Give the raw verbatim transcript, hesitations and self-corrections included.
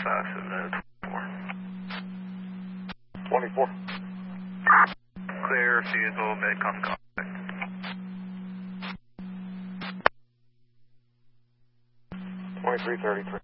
five seven four. twenty-four. Clear, vehicle, Medcom contact. twenty-three thirty-three.